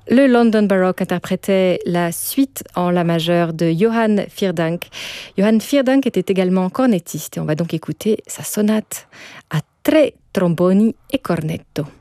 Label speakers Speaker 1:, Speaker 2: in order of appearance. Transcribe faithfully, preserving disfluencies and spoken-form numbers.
Speaker 1: Le London Baroque interprétait la suite en la majeure de Johann Vierdanck. Johann Vierdanck était également cornettiste et on va donc écouter sa sonate à tre tromboni et cornetto.